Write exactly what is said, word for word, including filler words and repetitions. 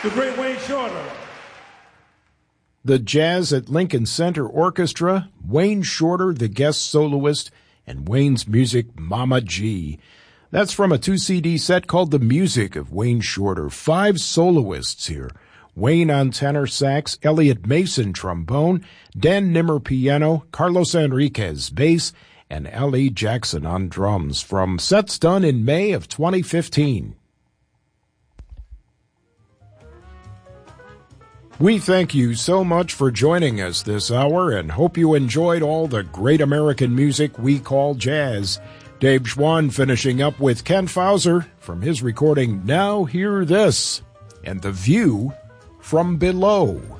the great Wayne Shorter. The Jazz at Lincoln Center Orchestra, Wayne Shorter, the guest soloist, and Wayne's music, Mama G. That's from a two-C D set called The Music of Wayne Shorter. Five soloists here. Wayne on tenor sax, Elliot Mason trombone, Dan Nimmer piano, Carlos Enriquez bass, and L E Jackson on drums from sets done in May of twenty fifteen. We thank you so much for joining us this hour and hope you enjoyed all the great American music we call jazz. Dave Schwann finishing up with Ken Fauser from his recording Now Hear This and The View from Below.